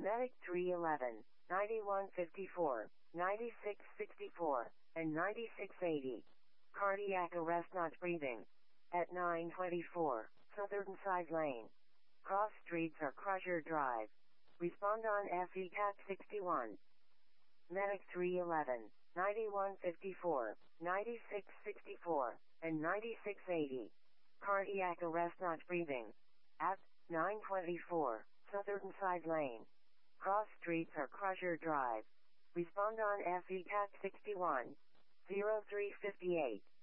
Medic 311, 9154, 9664, and 9680. Cardiac arrest not breathing. At 924, Southern Side Lane. Cross streets or Crusher Drive. Respond on FECAT 61. Medic 311, 9154, 9664, and 9680. Cardiac arrest not breathing. At 924, Southern Side Lane. Cross streets or Crusher Drive. Respond on FECAT 61. 0358.